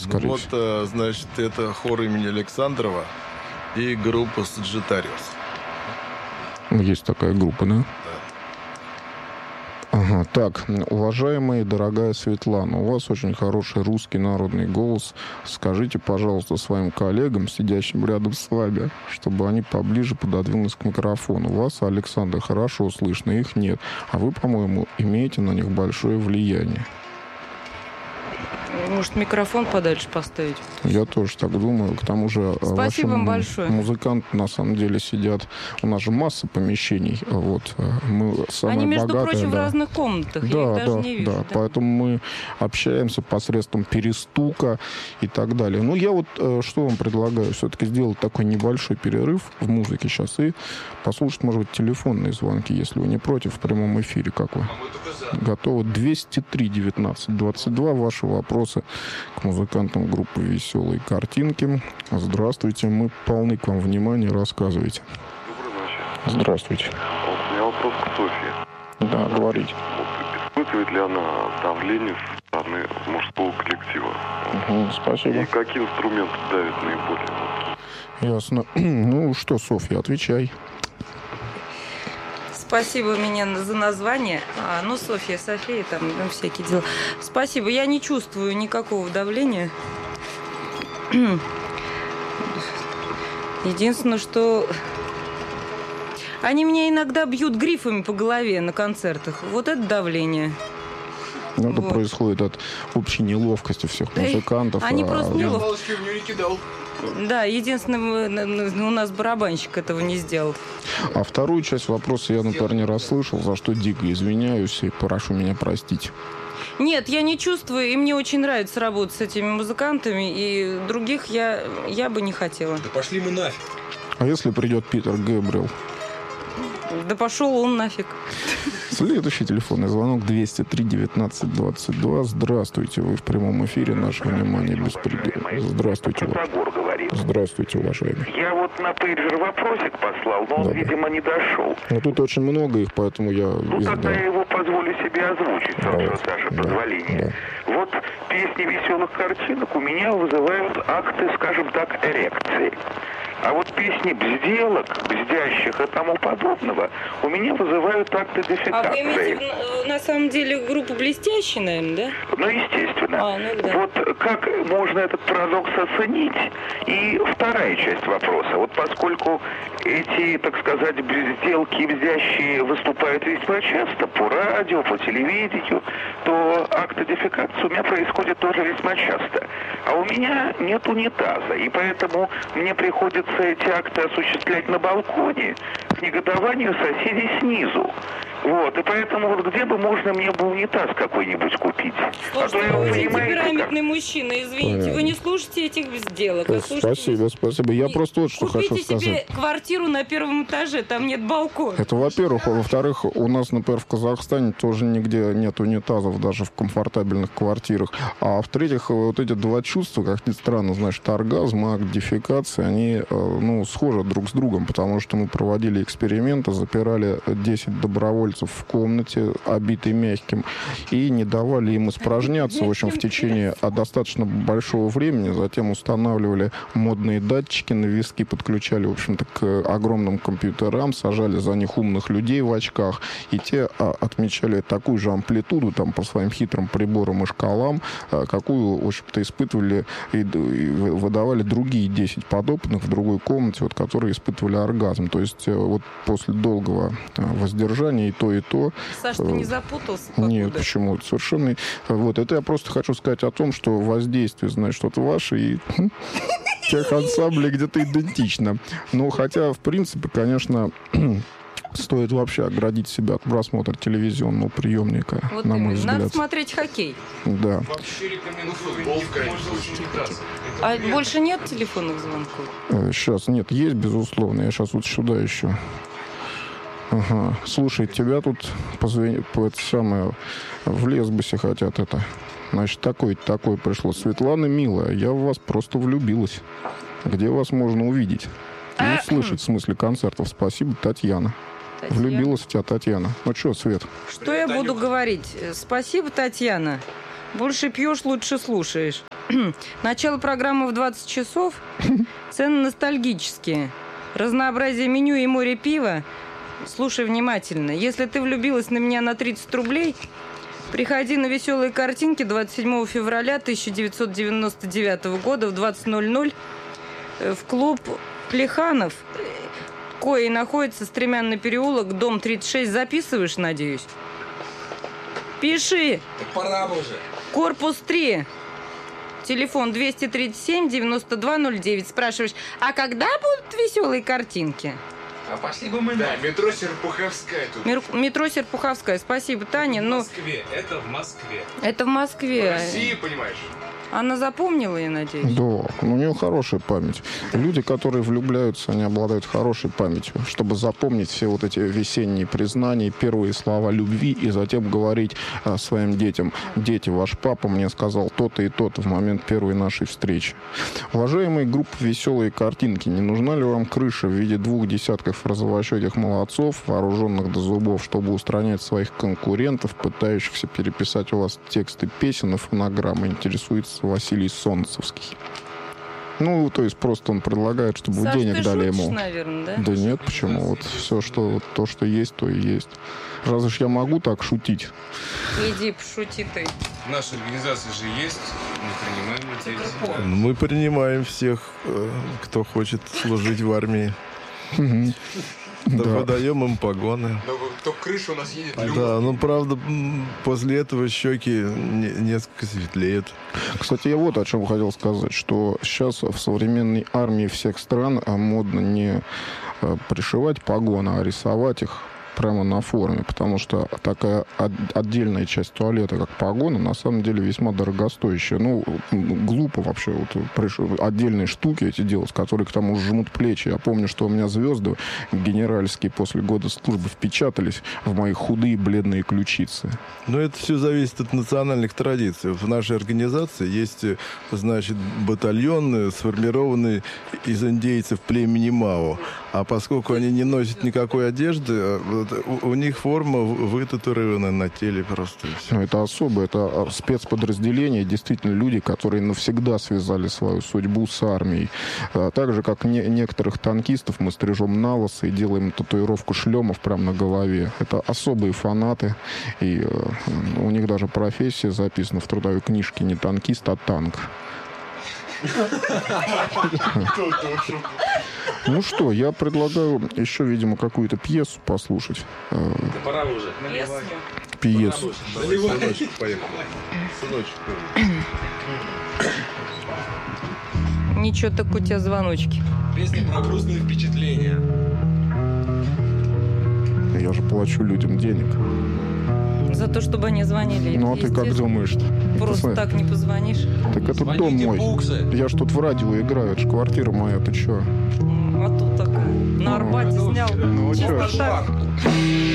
скажите. Вот, значит, это хор имени Александрова и группа Sagittarius. Есть такая группа, да? Ага, так, уважаемая и дорогая Светлана, у вас очень хороший русский народный голос. Скажите, пожалуйста, своим коллегам, сидящим рядом с вами, чтобы они поближе пододвинулись к микрофону. Вас, Александр, хорошо слышно, их нет. А вы, по-моему, имеете на них большое влияние. Может, микрофон подальше поставить? Я тоже так думаю. К тому же спасибо вам большое. Музыканты на самом деле сидят. У нас же масса помещений. Вот. Мы самые Они, между богатые, прочим, да. в разных комнатах. Да, я их даже да, не вижу. да. Поэтому мы общаемся посредством перестука и так далее. Ну, я вот что вам предлагаю? Все-таки сделать такой небольшой перерыв в музыке сейчас и послушать, может быть, телефонные звонки, если вы не против, в прямом эфире. Как вы? Готовы? 203-19-22. Ваши вопросы к музыкантам группы «Веселые картинки». Здравствуйте, мы полны к вам внимания, рассказывайте. Доброй ночи. Здравствуйте. Вот у меня вопрос к Софье. Да, говорите. Вот, испытывает ли она давление со стороны мужского коллектива? Спасибо. И какие инструменты давят наиболее? Ясно. Ну что, Софья, отвечай. Спасибо мне за название. Софья, там всякие дела. Спасибо. Я не чувствую никакого давления. Единственное, что они меня иногда бьют грифами по голове на концертах. Вот это давление. Это происходит от общей неловкости всех музыкантов. Они просто неловко. кидал. Да, единственное, у нас барабанщик этого не сделал. А вторую часть вопроса я, например, не расслышал, за что дико извиняюсь и прошу меня простить. Нет, я не чувствую, и мне очень нравится работать с этими музыкантами, и других я бы не хотела. Да пошли мы нафиг. А если придет Питер Гэбриэл? Да пошел он нафиг. Следующий телефонный звонок 203-19-22. Здравствуйте, вы в прямом эфире. Наше внимание беспредел. Здравствуйте. Здравствуйте, уважаемый. Я вот на пейджер вопросик послал, но он, видимо, не дошел. Но тут очень много их, поэтому я... Тогда я его позволю себе озвучить, с ваше позволения. Да. Вот песни веселых картинок у меня вызывают акты, скажем так, эрекции. А вот песни бзделок, бздящих и тому подобного у меня вызывают акты дефекации. А вы имеете на самом деле группу «Блестящие», наверное, да? Ну, естественно. Да. Вот как можно этот парадокс оценить? И вторая часть вопроса. Вот поскольку эти, так сказать, бзделки и бздящие выступают весьма часто по радио, по телевидению, то акты дефекации у меня происходят тоже весьма часто. А у меня нет унитаза, и поэтому мне приходится эти акты осуществлять на балконе к негодованию соседей снизу. Вот, и поэтому вот где бы можно мне бы унитаз какой-нибудь купить? Слушайте, вы очень темпераментный мужчина, извините, вы не слушаете этих сделок. Спасибо. Я просто вот что хочу сказать. Купите себе квартиру на первом этаже, там нет балкона. Это во-первых. А во-вторых, у нас, например, в Казахстане тоже нигде нет унитазов, даже в комфортабельных квартирах. А в-третьих, вот эти два чувства, как ни странно, значит, оргазм, акт дефекации, они, схожи друг с другом, потому что мы проводили эксперименты, запирали 10 добровольцев в комнате, обитой мягким, и не давали им испражняться, в общем, в течение достаточно большого времени. Затем устанавливали модные датчики на виски, подключали, в общем-то, к огромным компьютерам, сажали за них умных людей в очках, и те отмечали такую же амплитуду там по своим хитрым приборам и шкалам, какую, в общем-то, испытывали и выдавали другие 10 подопытных в другой комнате, вот, которые испытывали оргазм. То есть вот после долгого воздержания и то. Саш, ты не запутался? Нет, почему? Совершенно... Вот, это я просто хочу сказать о том, что воздействие, значит, что-то ваше и тех ансамблей где-то идентично. Ну, хотя, в принципе, конечно... Стоит вообще оградить себя от просмотра телевизионного приемника, вот на мой взгляд. Надо смотреть хоккей. Да. А больше нет телефонных звонков? Сейчас нет, есть, безусловно. Я сейчас вот сюда еще... Ага. Слушай, тебя тут в лесбусе хотят это. Значит, такое пришло. Светлана, милая, я в вас просто влюбилась. Где вас можно увидеть? И услышать, в смысле концертов. Спасибо, Татьяна. Влюбилась в тебя, Татьяна. Ну что, Свет? Что я буду говорить? Спасибо, Татьяна. Больше пьешь, лучше слушаешь. Начало программы в 20 часов. Цены ностальгические. Разнообразие меню и море пива. Слушай внимательно. Если ты влюбилась на меня на 30 рублей, приходи на «Веселые картинки» 27 февраля 1999 года в 20:00 в клуб «Плеханов», кои находится Стремянный переулок, дом 36. Записываешь, надеюсь? Пиши. Так пора бы уже. Корпус 3. Телефон 237-9209. Спрашиваешь, а когда будут «Веселые картинки»? А пошли бы мы. Да, метро Серпуховская тут. Метро Серпуховская. Спасибо, Таня. В Но Москве. Это в Москве. это в В Москве. России, понимаешь? Она запомнила, я надеюсь? Да, у нее хорошая память. Люди, которые влюбляются, они обладают хорошей памятью, чтобы запомнить все вот эти весенние признания, первые слова любви, и затем говорить своим детям: дети, ваш папа мне сказал то-то и то-то в момент первой нашей встречи. Уважаемые группы «Веселые картинки», не нужна ли вам крыша в виде 2 десятков розовощеких молодцов, вооруженных до зубов, чтобы устранять своих конкурентов, пытающихся переписать у вас тексты песен и фонограммы? Интересуется Василий Солнцевский. Ну, то есть просто он предлагает, чтобы Саш, денег ты дали шутишь, ему. наверное, да? Да нет, почему? Вот все, что вот то, что есть, то и есть. Разве ж я могу так шутить? Иди, пошути ты. В нашей организации же есть. Мы принимаем людей. Мы принимаем всех, кто хочет служить в армии. Мгм. Да, Да. выдаем им погоны. Но кто крыша у нас едет? Да, ну правда, после этого щеки несколько светлеют. Кстати, я вот о чем хотел сказать, что сейчас в современной армии всех стран модно не пришивать погоны, а рисовать их прямо на форме, потому что такая отдельная часть туалета, как погона, на самом деле весьма дорогостоящая. Ну, глупо вообще вот отдельные штуки эти делать, которые к тому же жмут плечи. Я помню, что у меня звезды генеральские после года службы впечатались в мои худые бледные ключицы. Но это все зависит от национальных традиций. В нашей организации есть, значит, батальон, сформированный из индейцев племени Мао. А поскольку они не носят никакой одежды, у них форма вытатуирована на теле просто. Но это особо, это спецподразделения, действительно люди, которые навсегда связали свою судьбу с армией. Так же, как некоторых танкистов мы стрижем на лысо и делаем татуировку шлемов прямо на голове. Это особые фанаты, и у них даже профессия записана в трудовой книжке: не танкист, а танк. Ну что, я предлагаю еще, видимо, какую-то пьесу послушать. Да пора уже. Пьесу. Сыночек, поехали. Сыночек. Ничего, так у тебя звоночки. Песня про грустные впечатления. Я же плачу людям денег. За то, чтобы они звонили. Ну а Это ты как естественно. думаешь? Просто так не позвонишь. Так это дом Звоните, мой. пуксы. Я ж тут в радио играю, это ж квартира моя, ты чё? А тут так на Арбате снял. Ну, чё Чисто ж. так.